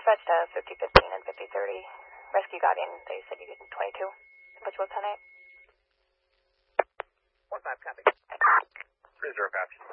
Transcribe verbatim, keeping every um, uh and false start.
dispatch to fifty fifteen and fifty thirty. Rescue Guardian, they said you get twenty-two. Which was ten eight? One five, copy. Three zero, copy.